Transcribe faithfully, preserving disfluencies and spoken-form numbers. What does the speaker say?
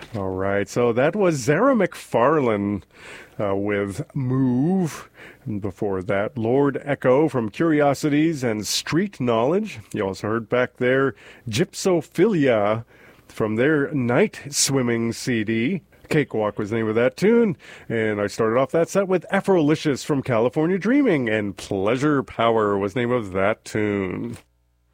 All right, so that was Sarah McFarlane uh, with Move. And before that, Lord Echo from Curiosities and Street Knowledge. You also heard back there Gypsophilia from their Night Swimming C D. Cakewalk was the name of that tune. And I started off that set with Afrolicious from California Dreaming, and Pleasure Power was the name of that tune.